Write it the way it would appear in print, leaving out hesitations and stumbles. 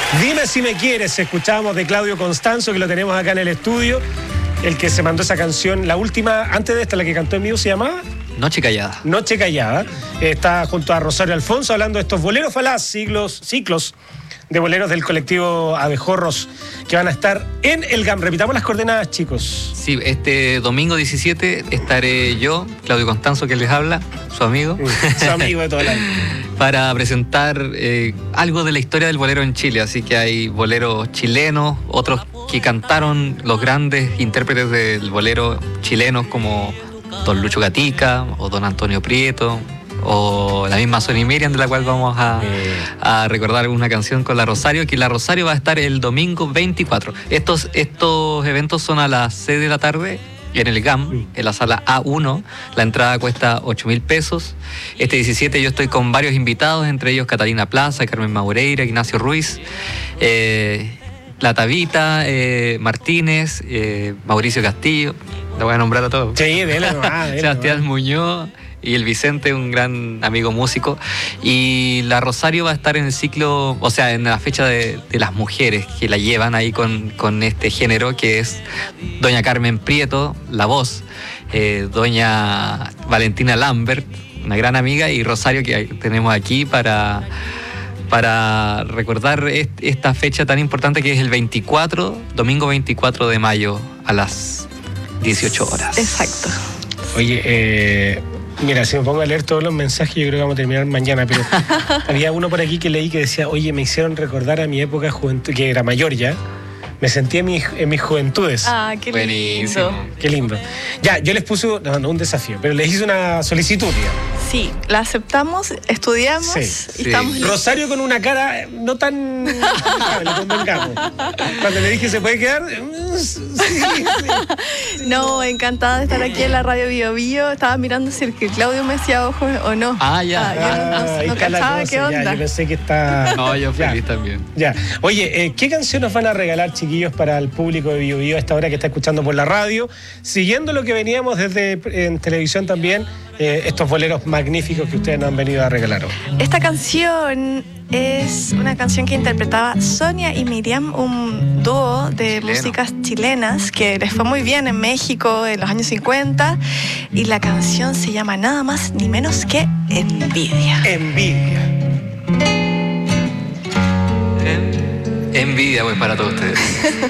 Dime si me quieres, escuchábamos de Claudio Constanzo, que lo tenemos acá en el estudio, el que se mandó esa canción, la última, antes de esta, la que cantó en vivo, se llamaba Noche Callada. Noche Callada. Está junto a Rosario Alfonso hablando de estos boleros falaz, ciclos de boleros del colectivo Abejorros, que van a estar en el GAM. Repitamos las coordenadas, chicos. Sí, este domingo 17 estaré yo, Claudio Constanzo, que les habla, su amigo. Su amigo de todo el año. Para presentar algo de la historia del bolero en Chile. Así que hay boleros chilenos, otros que cantaron los grandes intérpretes del bolero chilenos como don Lucho Gatica o don Antonio Prieto, o la misma Sonny Miriam, de la cual vamos a recordar una canción con la Rosario, que la Rosario va a estar el domingo 24. Estos eventos son a las 6 de la tarde en el GAM, en la sala A1. La entrada cuesta 8.000 pesos. Este 17 yo estoy con varios invitados, entre ellos Catalina Plaza, Carmen Maureira, Ignacio Ruiz, La Tabita, Martínez, Mauricio Castillo. Lo voy a nombrar a todos. Sí, dele nomás, Sebastián Muñoz y el Vicente, un gran amigo músico. Y la Rosario va a estar en el ciclo, o sea, en la fecha de las mujeres que la llevan ahí con este género, que es doña Carmen Prieto, la voz, doña Valentina Lambert, una gran amiga, y Rosario, que tenemos aquí para recordar esta fecha tan importante, que es el domingo 24 de mayo a las 18 horas. Exacto. Oye, mira, si me pongo a leer todos los mensajes, yo creo que vamos a terminar mañana, pero había uno por aquí que leí que decía, oye, me hicieron recordar a mi época de juventud, que era mayor ya. Me sentí en mis juventudes. Ah, qué Buenísimo. lindo. Qué lindo. Ya, yo les puse un desafío, pero les hice una solicitud, digamos. Sí, la aceptamos, estudiamos Sí, y estamos listos. Rosario con una cara no tan... le convengamos. Cuando le dije, ¿se puede quedar? Sí. No, encantada de estar aquí en la radio Bio Bio. Estaba mirando si el que Claudio me hacía ojos o no. Ah, ya. Yo ahí no está la cachaba cosa, qué onda. ya, yo pensé que está... No, yo Ya. feliz también. Ya. Oye, ¿qué canción nos van a regalar, chiquillos, para el público de Bio Bio a esta hora que está escuchando por la radio? Siguiendo lo que veníamos desde en televisión también, estos boleros magníficos que ustedes nos han venido a regalar hoy. Esta canción es una canción que interpretaba Sonia y Miriam, un dúo de músicas chilenas que les fue muy bien en México en los años 50, y la canción se llama nada más ni menos que Envidia. Envidia. Envidia, pues, para todos ustedes.